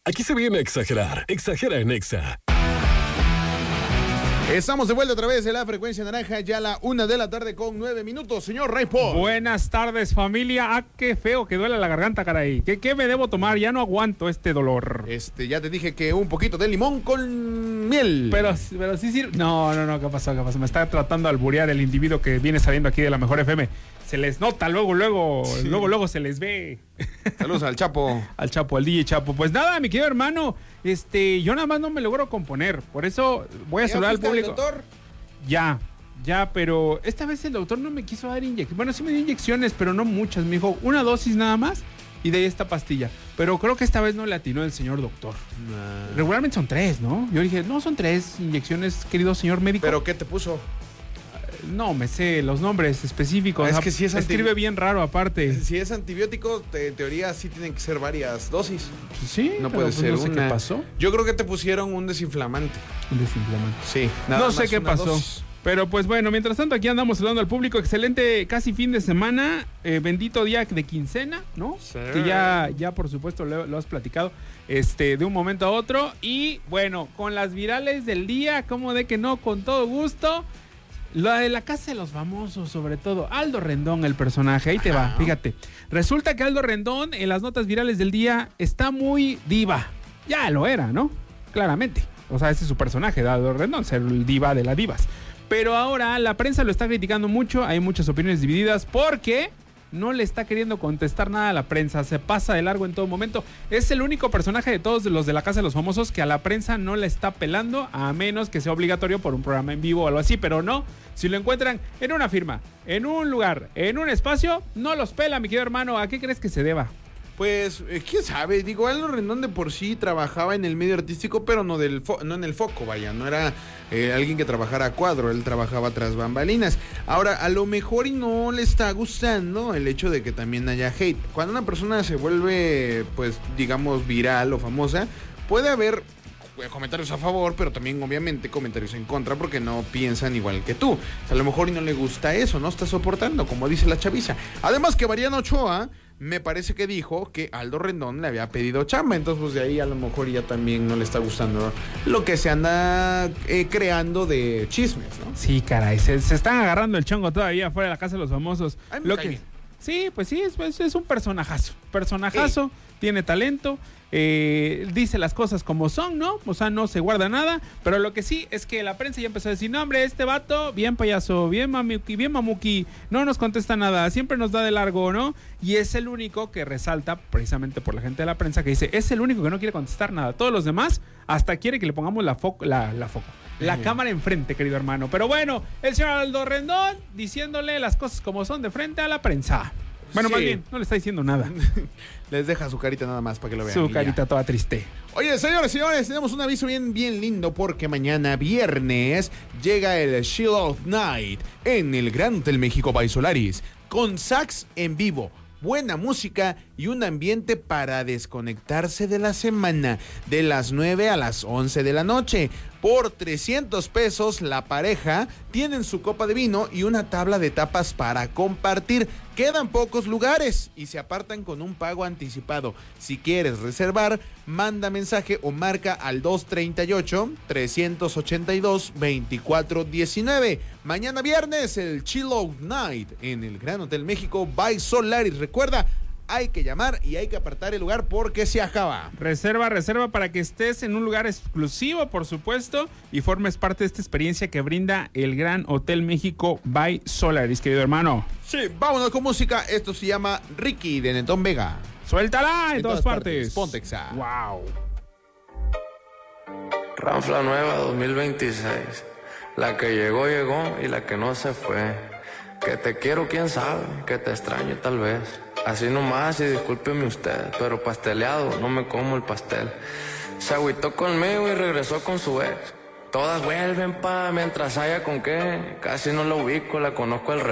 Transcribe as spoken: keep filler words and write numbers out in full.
Aquí se viene a exagerar. Exagera en Exa. Estamos de vuelta a través de la frecuencia naranja, ya a la una de la tarde con nueve minutos, señor Raypod. Buenas tardes, familia. Ah, qué feo que duele la garganta, caray. ¿Qué, qué me debo tomar? Ya no aguanto este dolor. Este, ya te dije que un poquito de limón con miel. Pero, pero sí sirve. No, no, no, ¿qué pasó? ¿Qué pasó? Me está tratando de alburear el individuo que viene saliendo aquí de la Mejor F M. Se les nota, luego, luego, sí. luego, luego se les ve. Saludos al Chapo. Al Chapo, al D J Chapo. Pues nada, mi querido hermano, este, yo nada más no me logro componer. Por eso voy a saludar al público. ¿El doctor? Ya, ya, pero esta vez el doctor no me quiso dar inyecciones. Bueno, sí me dio inyecciones, pero no muchas. Me dijo una dosis nada más y de ahí esta pastilla. Pero creo que esta vez no le atinó el señor doctor. Nah. Regularmente son tres, ¿no? Yo dije, no, son tres inyecciones, querido señor médico. ¿Pero qué te puso? No, me sé los nombres específicos. Es que si es escribe antibi- bien raro aparte. Si es antibiótico, te, en teoría sí tienen que ser varias dosis. Sí, no puede pues ser no sé una. ¿Qué pasó? Yo creo que te pusieron un desinflamante. Un desinflamante. Sí. No sé qué pasó. Dosis. Pero pues bueno, mientras tanto aquí andamos saludando al público. Excelente casi fin de semana. Eh, bendito día de quincena, ¿no? Sí. Que ya, ya por supuesto lo, lo has platicado este, de un momento a otro. Y bueno, con las virales del día, como de que no, con todo gusto. La de la casa de los famosos, sobre todo. Aldo Rendón, el personaje. Ahí te Ajá. va, fíjate. Resulta que Aldo Rendón, en las notas virales del día, está muy diva. Ya lo era, ¿no? Claramente. O sea, ese es su personaje, de Aldo Rendón, ser el diva de las divas. Pero ahora la prensa lo está criticando mucho. Hay muchas opiniones divididas porque no le está queriendo contestar nada a la prensa. Se pasa de largo en todo momento. Es el único personaje de todos los de la casa de los famosos que a la prensa no le está pelando, a menos que sea obligatorio por un programa en vivo o algo así. Pero no, si lo encuentran en una firma, en un lugar, en un espacio, no los pela, mi querido hermano. ¿A qué crees que se deba? Pues, quién sabe, digo, Aldo Rendón de por sí trabajaba en el medio artístico, pero no del fo- no en el foco, vaya, no era eh, alguien que trabajara a cuadro, él trabajaba tras bambalinas. Ahora, a lo mejor y no le está gustando el hecho de que también haya hate. Cuando una persona se vuelve, pues, digamos, viral o famosa, puede haber comentarios a favor, pero también obviamente comentarios en contra porque no piensan igual que tú. O sea, a lo mejor y no le gusta eso, no está soportando, como dice la chaviza. Además que Mariana Ochoa me parece que dijo que Aldo Rendón le había pedido chamba, entonces pues de ahí a lo mejor ya también no le está gustando lo que se anda eh, creando de chismes, ¿no? Sí, caray, se, se están agarrando el chongo todavía fuera de la casa de los famosos. Ay, me lo cae que Sí, pues sí, es, es, es un personajazo, personajazo, sí. Tiene talento, eh, dice las cosas como son, ¿no? O sea, no se guarda nada, pero lo que sí es que la prensa ya empezó a decir, no, hombre, este vato, bien payaso, bien mamuki, bien mamuki, no nos contesta nada, siempre nos da de largo, ¿no? Y es el único que resalta, precisamente por la gente de la prensa, que dice, es el único que no quiere contestar nada, todos los demás hasta quiere que le pongamos la foco, la, la foco. La cámara enfrente, querido hermano. Pero bueno, el señor Aldo Rendón diciéndole las cosas como son de frente a la prensa. Bueno, sí. Más bien, no le está diciendo nada. Les deja su carita nada más para que lo vean. Su carita ya. Toda triste. Oye, señores, señores, tenemos un aviso bien, bien lindo porque mañana viernes llega el Chill Out Night en el Gran Hotel México by Solaris con sax en vivo. Buena música y un ambiente para desconectarse de la semana, de las nueve a las once de la noche. Por trescientos pesos la pareja tienen su copa de vino y una tabla de tapas para compartir. Quedan pocos lugares y se apartan con un pago anticipado. Si quieres reservar, manda mensaje o marca al dos treinta y ocho, trescientos ochenta y dos, veinticuatro diecinueve. Mañana viernes el Chill Out Night en el Gran Hotel México by Solaris. Recuerda, hay que llamar y hay que apartar el lugar porque se acaba. Reserva, reserva para que estés en un lugar exclusivo, por supuesto, y formes parte de esta experiencia que brinda el Gran Hotel México by Solaris, querido hermano. Sí, vámonos con música. Esto se llama Ricky de Netón Vega. Suéltala en, en todas, todas partes. partes. Pontexa. Wow. Ranfla nueva dos mil veintiséis. La que llegó, llegó y la que no se fue. Que te quiero, quién sabe, que te extraño tal vez. Así nomás y discúlpeme usted, pero pasteleado no me como el pastel. Se agüitó conmigo y regresó con su ex. Todas vuelven pa' mientras haya con qué. Casi no la ubico, la conozco al revés.